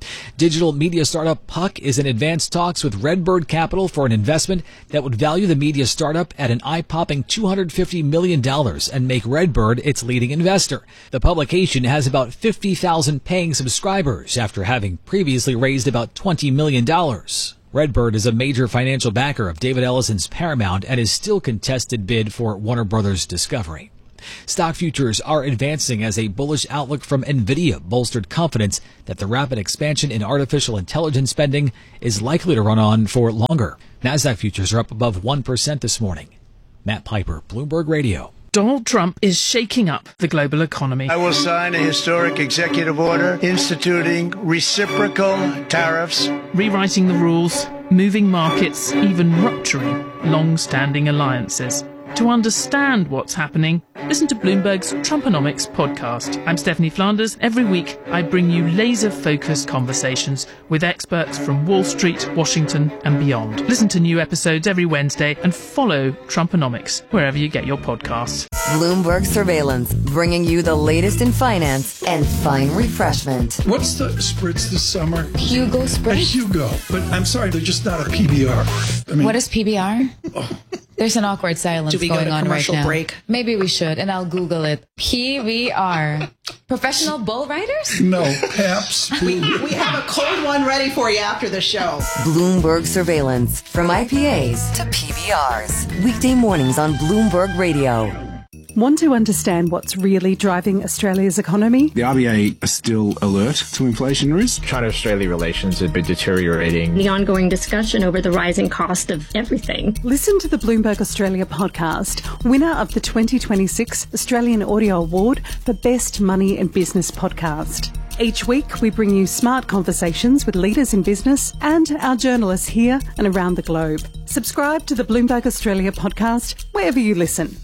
Digital media startup Puck is in advanced talks with Redbird Capital for an investment that would value the media startup at an eye-popping two hundred fifty million dollars and make Redbird its leading investor. The publication has about fifty thousand paying subscribers after having previously raised about twenty million dollars. Redbird is a major financial backer of David Ellison's Paramount and is still contested bid for Warner Brothers Discovery. Stock futures are advancing as a bullish outlook from NVIDIA bolstered confidence that the rapid expansion in artificial intelligence spending is likely to run on for longer. Nasdaq futures are up above one percent this morning. Matt Piper, Bloomberg Radio. Donald Trump is shaking up the global economy. I will sign a historic executive order instituting reciprocal tariffs, rewriting the rules, moving markets, even rupturing long-standing alliances. To understand what's happening, listen to Bloomberg's Trumponomics podcast. I'm Stephanie Flanders. Every week, I bring you laser-focused conversations with experts from Wall Street, Washington, and beyond. Listen to new episodes every Wednesday and follow Trumponomics wherever you get your podcasts. Bloomberg Surveillance, bringing you the latest in finance and fine refreshment. What's the spritz this summer? Hugo Spritz? A Hugo. But I'm sorry, they're just not a P B R. I mean, what is P B R? Oh. There's an awkward silence Do we going go to on right commercial now. Break? Maybe we should, and I'll Google it. P B R. Professional bull riders? No, Paps. we, we have a cold one ready for you after the show. Bloomberg Surveillance, from I P As to P B Rs. Weekday mornings on Bloomberg Radio. Want to understand what's really driving Australia's economy? The R B A are still alert to inflation risk. China-Australia relations have been deteriorating. The ongoing discussion over the rising cost of everything. Listen to the Bloomberg Australia podcast, winner of the twenty twenty-six Australian Audio Award for Best Money and Business Podcast. Each week, we bring you smart conversations with leaders in business and our journalists here and around the globe. Subscribe to the Bloomberg Australia podcast wherever you listen.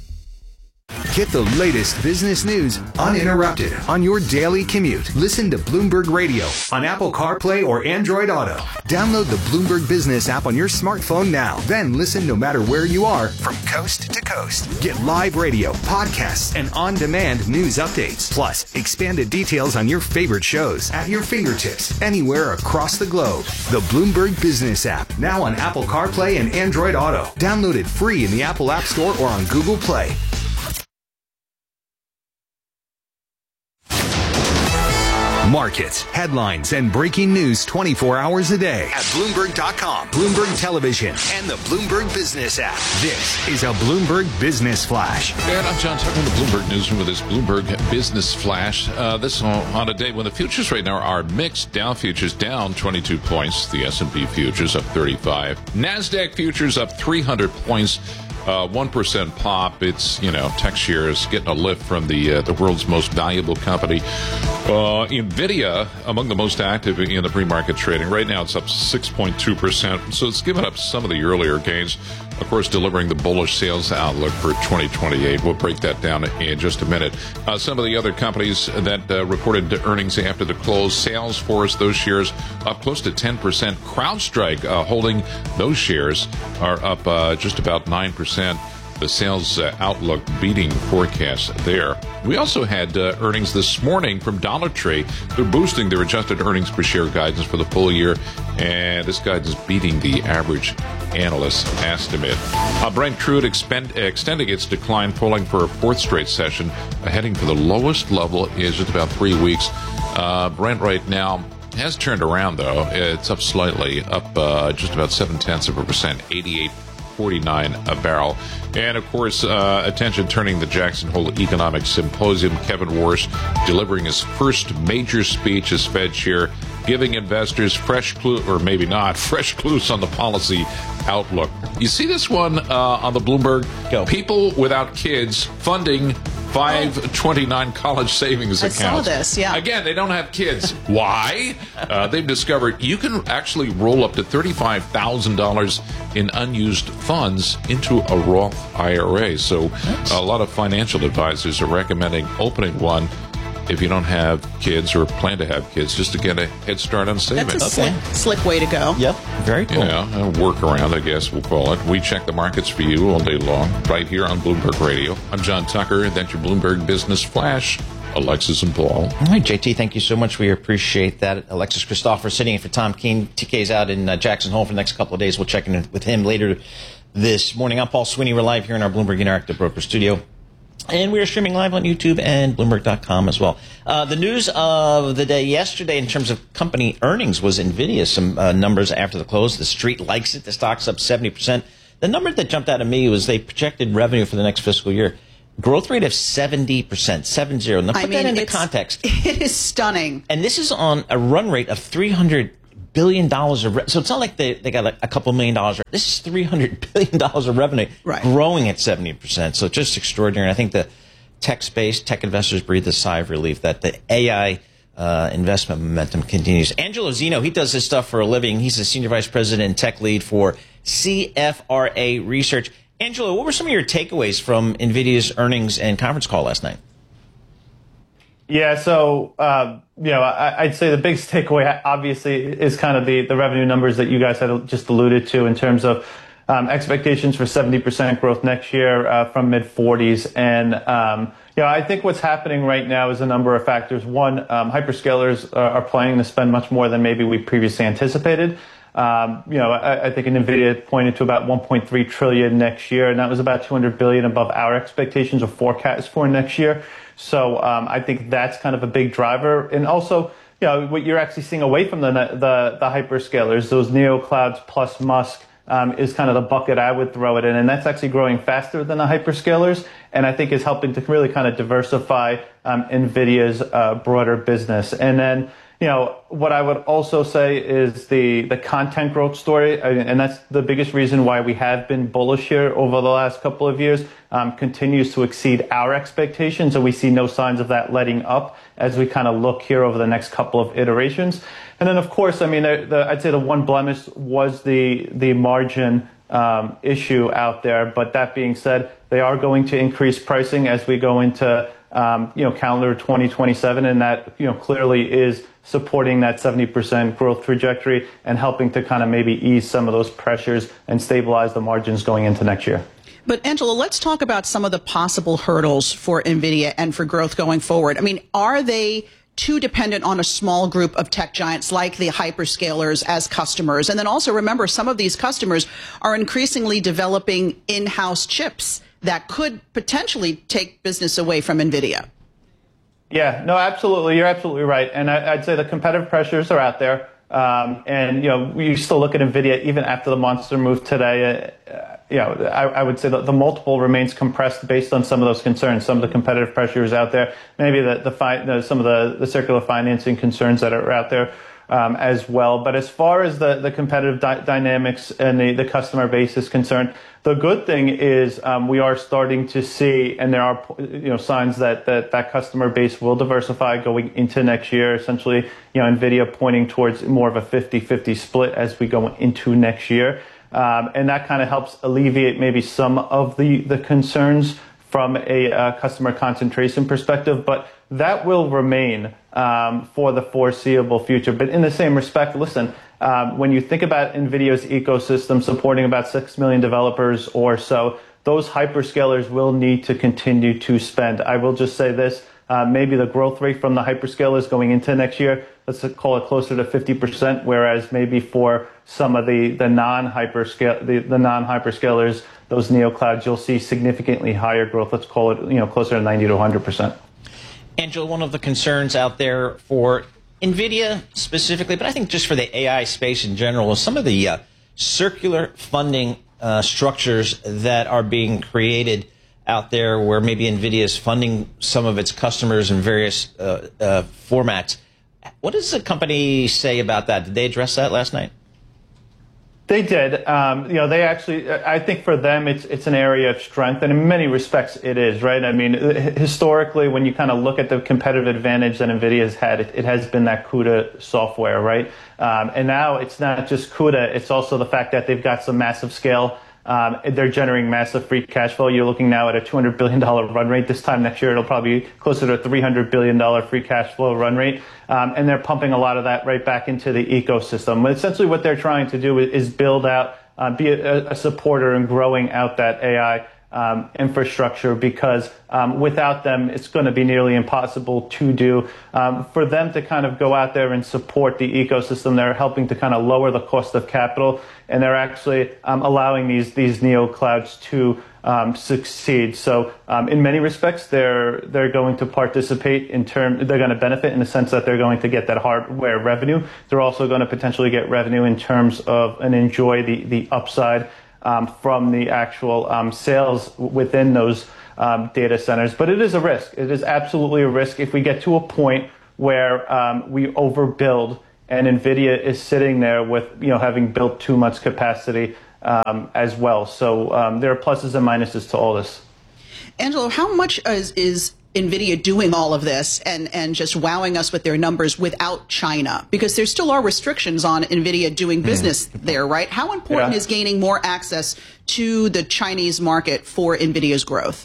Get the latest business news uninterrupted on your daily commute. Listen to Bloomberg Radio on Apple CarPlay or Android Auto. Download the Bloomberg Business app on your smartphone now. Then listen no matter where you are from coast to coast. Get live radio, podcasts, and on-demand news updates. Plus, expanded details on your favorite shows at your fingertips anywhere across the globe. The Bloomberg Business app, now on Apple CarPlay and Android Auto. Download it free in the Apple App Store or on Google Play. Markets, headlines, and breaking news twenty-four hours a day at Bloomberg dot com, Bloomberg Television, and the Bloomberg Business app. This is a Bloomberg Business Flash. And I'm John Tucker in the Bloomberg Newsroom with this Bloomberg Business Flash. Uh, this on a day when the futures right now are mixed. Dow futures down twenty-two points. The S and P futures up thirty-five. NASDAQ futures up three hundred points. Uh, one percent pop. It's, you know, tech shares getting a lift from the uh, the world's most valuable company. Uh, NVIDIA, among the most active in the pre-market trading. Right now it's up six point two percent. So it's given up some of the earlier gains. Of course, delivering the bullish sales outlook for twenty twenty-eight. We'll break that down in just a minute. Uh, some of the other companies that uh, reported earnings after the close. Salesforce, those shares up close to ten percent. CrowdStrike uh, holding those shares are up uh, just about nine percent. The sales uh, outlook beating forecasts there. We also had uh, earnings this morning from Dollar Tree. They're boosting their adjusted earnings per share guidance for the full year, and this guidance beating the average analyst estimate. Uh, Brent crude expend, extending its decline, falling for a fourth straight session, uh, heading for the lowest level is just about three weeks. Uh, Brent right now has turned around, though. It's up slightly, up uh, just about seven tenths of a percent, eighty-eight forty-nine a barrel. And of course, uh, attention turning the Jackson Hole Economic Symposium. Kevin Warsh delivering his first major speech as Fed chair, giving investors fresh clue, or maybe not, fresh clues on the policy outlook. You see this one uh, on the Bloomberg? Go. People without kids funding five twenty-nine college savings I accounts. saw this, yeah. Again, they don't have kids. Why? Uh, they've discovered you can actually roll up to thirty-five thousand dollars in unused funds into a Roth I R A. So a lot of financial advisors are recommending opening one if you don't have kids or plan to have kids, just to get a head start on saving. That's a slick, slick way to go. Yep, very cool. Yeah, a workaround, I guess we'll call it. We check the markets for you all day long, right here on Bloomberg Radio. I'm John Tucker, and that's your Bloomberg Business Flash. Alexis and Paul. All right, J T, thank you so much. We appreciate that. Alexis Christopher sitting in for Tom Keene. T K's out in uh, Jackson Hole for the next couple of days. We'll check in with him later this morning. I'm Paul Sweeney. We're live here in our Bloomberg Interactive Broker studio. And we are streaming live on YouTube and Bloomberg dot com as well. Uh, the news of the day yesterday in terms of company earnings was NVIDIA. Some uh, numbers after the close. The street likes it. The stock's up seventy percent. The number that jumped out at me was they projected revenue for the next fiscal year. Growth rate of seventy percent, seven zero. Now put I mean, that into context. It is stunning. And this is on a run rate of three hundred billion dollars of re- so it's not like they, they got like a couple million dollars. This is three hundred billion dollars of revenue right. growing at seventy percent. So just extraordinary. I think the tech space, tech investors breathe a sigh of relief that the A I uh, investment momentum continues. Angelo Zeno, he does this stuff for a living. He's the senior vice president and tech lead for C F R A Research. Angelo, what were some of your takeaways from NVIDIA's earnings and conference call last night? Yeah, so, uh, you know, I, I'd say the biggest takeaway, obviously, is kind of the, the revenue numbers that you guys had just alluded to in terms of um, expectations for seventy percent growth next year uh, from mid forties. And, um, you know, I think what's happening right now is a number of factors. One, um, hyperscalers are, are planning to spend much more than maybe we previously anticipated. Um, you know, I, I think NVIDIA pointed to about one point three trillion next year, and that was about two hundred billion above our expectations or forecast for next year. So um, I think that's kind of a big driver. And also, you know, what you're actually seeing away from the the, the hyperscalers, those neoclouds plus Musk, um, is kind of the bucket I would throw it in. And that's actually growing faster than the hyperscalers, and I think is helping to really kind of diversify um, NVIDIA's uh, broader business. And then, you know, what I would also say is the, the content growth story, and that's the biggest reason why we have been bullish here over the last couple of years, um, continues to exceed our expectations, and we see no signs of that letting up as we kind of look here over the next couple of iterations. And then, of course, I mean, the, the, I'd say the one blemish was the, the margin um, issue out there. But that being said, they are going to increase pricing as we go into, um, you know, calendar twenty twenty-seven, and that, you know, clearly is supporting that seventy percent growth trajectory and helping to kind of maybe ease some of those pressures and stabilize the margins going into next year. But Angelo, let's talk about some of the possible hurdles for NVIDIA and for growth going forward. I mean, are they too dependent on a small group of tech giants like the hyperscalers as customers? And then also remember, some of these customers are increasingly developing in-house chips that could potentially take business away from NVIDIA. Yeah, no, absolutely. You're absolutely right. And I, I'd say the competitive pressures are out there. Um, and, you know, we still look at NVIDIA even after the monster move today. Uh, you know, I, I would say that the multiple remains compressed based on some of those concerns, some of the competitive pressures out there, maybe the, the, fi- the some of the, the circular financing concerns that are out there um, as well. But as far as the, the competitive di- dynamics and the, the customer base is concerned, the good thing is um, we are starting to see, and there are you know signs that, that that customer base will diversify going into next year. Essentially, you know, NVIDIA pointing towards more of a fifty-fifty split as we go into next year, um, and that kind of helps alleviate maybe some of the the concerns from a uh, customer concentration perspective. But that will remain um, for the foreseeable future. But in the same respect, listen. Um, when you think about NVIDIA's ecosystem supporting about six million developers or so, those hyperscalers will need to continue to spend. I will just say this, uh, maybe the growth rate from the hyperscalers going into next year, let's call it closer to fifty percent, whereas maybe for some of the, the non-hyperscale, the, the non-hyperscalers, those neoclouds, you'll see significantly higher growth. Let's call it, you know, closer to ninety to one hundred percent. Angela, one of the concerns out there for NVIDIA specifically, but I think just for the A I space in general, is some of the uh, circular funding uh, structures that are being created out there where maybe NVIDIA is funding some of its customers in various uh, uh, formats. What does the company say about that? Did they address that last night? They did. Um, you know, they actually, I think for them, it's it's an area of strength. And in many respects, it is, right? I mean, historically, when you kind of look at the competitive advantage that NVIDIA has had, it, it has been that CUDA software, right? Um, and now it's not just CUDA. It's also the fact that they've got some massive scale. Um, they're generating massive free cash flow. You're looking now at a two hundred billion dollars run rate. This time next year, it'll probably be closer to a three hundred billion dollars free cash flow run rate. Um, and they're pumping a lot of that right back into the ecosystem. But essentially what they're trying to do is build out, uh, be a, a supporter and growing out that A I um, infrastructure, because um, without them, it's going to be nearly impossible to do. Um, for them to kind of go out there and support the ecosystem, they're helping to kind of lower the cost of capital, and they're actually um, allowing these these neoclouds to um, succeed. So um, in many respects, they're they're going to participate in term. They're going to benefit in the sense that they're going to get that hardware revenue. They're also going to potentially get revenue in terms of and enjoy the the upside um, from the actual um, sales within those um, data centers. But it is a risk. It is absolutely a risk if we get to a point where um, we overbuild and NVIDIA is sitting there with, you know, having built too much capacity um, as well. So um, there are pluses and minuses to all this. Angelo, how much is, is NVIDIA doing all of this and, and just wowing us with their numbers without China? Because there still are restrictions on NVIDIA doing business mm. there, right? How important yeah. is gaining more access to the Chinese market for NVIDIA's growth?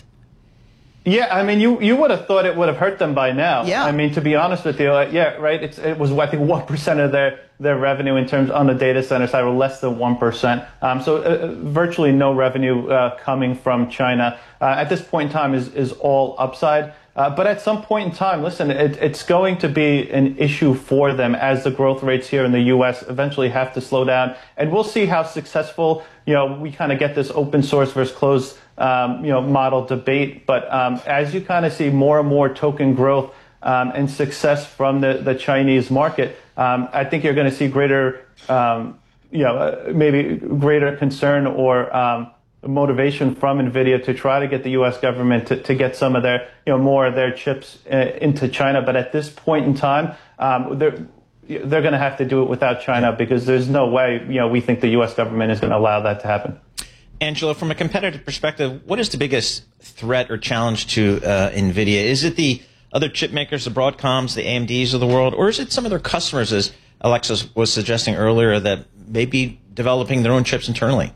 Yeah, I mean, you, you would have thought it would have hurt them by now. Yeah. I mean, to be honest with you, uh, yeah, right. It's, it was, I think, one percent of their, their revenue in terms on the data center side, or less than one percent. Um, so uh, virtually no revenue uh, coming from China uh, at this point in time is, is all upside. Uh, but at some point in time, listen, it, it's going to be an issue for them as the growth rates here in the U S eventually have to slow down. And we'll see how successful, you know, we kind of get this open source versus closed, um, you know, model debate. But um, as you kind of see more and more token growth um, and success from the, the Chinese market, um, I think you're going to see greater, um, you know, uh, maybe greater concern or um, motivation from NVIDIA to try to get the U S government to, to get some of their, you know, more of their chips uh, into China. But at this point in time, um, they're, they're going to have to do it without China, because there's no way, you know, we think the U S government is going to allow that to happen. Angelo, from a competitive perspective, what is the biggest threat or challenge to uh, NVIDIA? Is it the other chip makers, the Broadcoms, the A M Ds of the world, or is it some of their customers, as Alexis was suggesting earlier, that may be developing their own chips internally?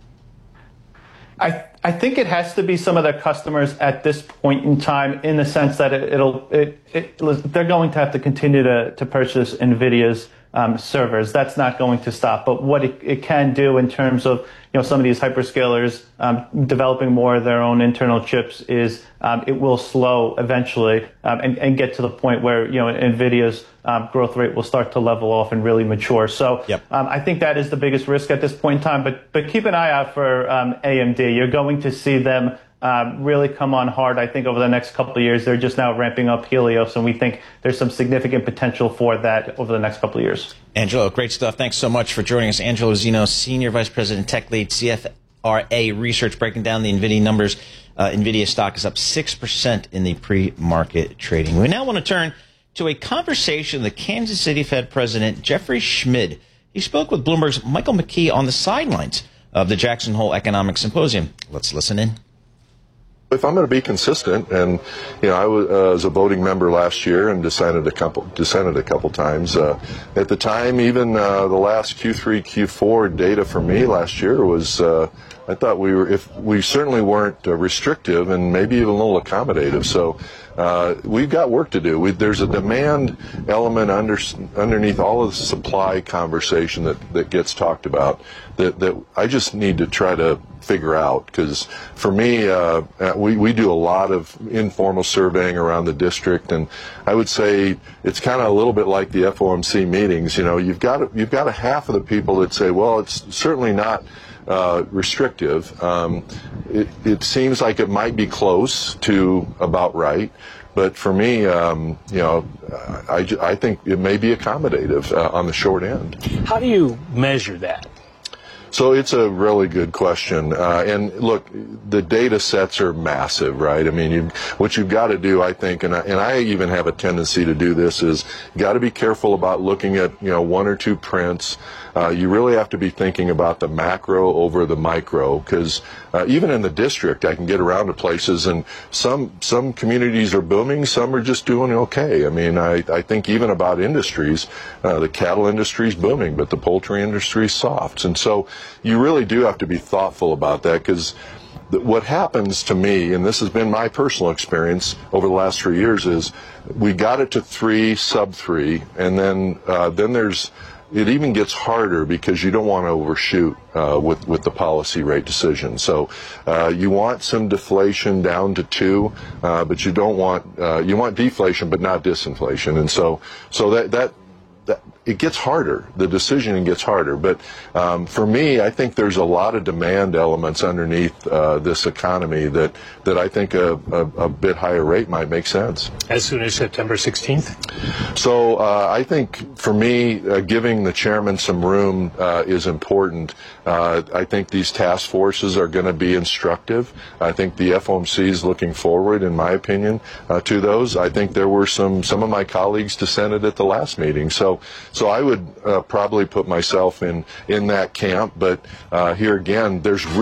I, I think it has to be some of their customers at this point in time, in the sense that it, it'll it, it they're going to have to continue to, to purchase NVIDIA's um, servers. That's not going to stop. But what it, it can do in terms of, you know, some of these hyperscalers um, developing more of their own internal chips is um, it will slow eventually um, and, and get to the point where, you know, NVIDIA's um, growth rate will start to level off and really mature. So yep. um, I think that is the biggest risk at this point in time. But but keep an eye out for um, A M D. You're going to see them um, really come on hard, I think, over the next couple of years. They're just now ramping up Helios, and we think there's some significant potential for that over the next couple of years. Angelo, great stuff. Thanks so much for joining us. Angelo Zeno, Senior Vice President, Tech Lead, C F R A Research, breaking down the NVIDIA numbers. Uh, NVIDIA stock is up six percent in the pre-market trading. We now want to turn to a conversation with the Kansas City Fed President, Jeffrey Schmid. He spoke with Bloomberg's Michael McKee on the sidelines of the Jackson Hole Economic Symposium. Let's listen in. If I'm going to be consistent, and you know, I was, uh, was a voting member last year and dissented a couple dissented a couple times. Uh, at the time, even uh, the last Q three, Q four data for me last year was, uh, I thought we were, if we certainly weren't uh, restrictive and maybe even a little accommodative. So uh, we've got work to do. We, there's a demand element under, underneath all of the supply conversation that that gets talked about that that I just need to try to figure out, because for me, uh, we, we do a lot of informal surveying around the district, and I would say it's kind of a little bit like the F O M C meetings. You know, you've got you've got a half of the people that say, well, it's certainly not uh, restrictive. Um, it, it seems like it might be close to about right. But for me, um, you know, I, I think it may be accommodative uh, on the short end. How do you measure that? So it's a really good question. Uh, and look, the data sets are massive, right? I mean, you, what you've got to do, I think, and I, and I even have a tendency to do this, is you got to be careful about looking at, you know, one or two prints. Uh, you really have to be thinking about the macro over the micro, because uh, even in the district, I can get around to places, and some some communities are booming, some are just doing okay. I mean, I, I think even about industries, uh, the cattle industry is booming, but the poultry industry is soft. And so you really do have to be thoughtful about that, because what happens to me, and this has been my personal experience over the last three years, is we got it to three, sub three, and then uh, then there's it even gets harder because you don't want to overshoot uh, with with the policy rate decision. So uh, you want some deflation down to two, uh, but you don't want uh, you want deflation, but not disinflation. And so so that that. that it gets harder. The decisioning gets harder. But um, for me, I think there's a lot of demand elements underneath uh, this economy that, that I think a, a, a bit higher rate might make sense. As soon as September sixteenth? So uh, I think for me, uh, giving the chairman some room uh, is important. Uh, I think these task forces are going to be instructive. I think the F O M C is looking forward, in my opinion, uh, to those. I think there were some, some of my colleagues dissented at the last meeting. So So I would uh, probably put myself in, in that camp, but uh, here again, there's